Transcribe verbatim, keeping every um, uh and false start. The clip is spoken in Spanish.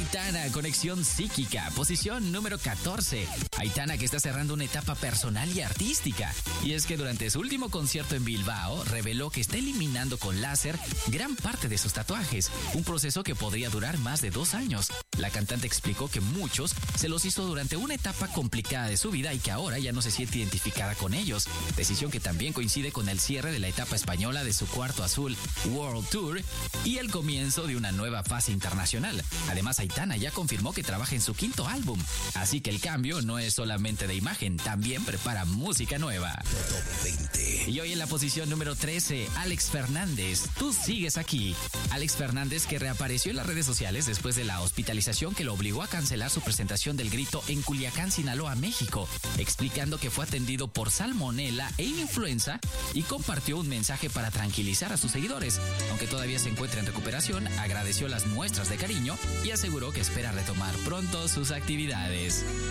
Aitana, Conexión Psíquica, posición número catorce. Aitana, que está cerrando una etapa personal y artística. Y es que durante su último concierto en Bilbao, reveló que está eliminando con láser gran parte de sus tatuajes, un proceso que podría durar más de dos años. La cantante explicó que muchos se los hizo durante una etapa complicada de su vida y que ahora ya no se siente identificada con ellos, decisión que también coincide con el cierre de la etapa española de su Cuarto Azul World Tour y el comienzo de una nueva fase internacional. Además, Aitana ya confirmó que trabaja en su quinto álbum, así que el cambio no es solamente de imagen, también prepara música nueva. Top veinte. Y hoy en la posición número trece, Alex Fernández, Tú sigues aquí. Alex Fernández, que reapareció en las redes sociales después de la hospitalización que lo obligó a cancelar su presentación del Grito en Culiacán, Sinaloa, México, explicando que fue atendido por salmonela e influenza y compartió un mensaje para tranquilizar a sus seguidores. Aunque todavía se encuentra en recuperación, agradeció las muestras de cariño y aseguró que espera retomar pronto sus actividades.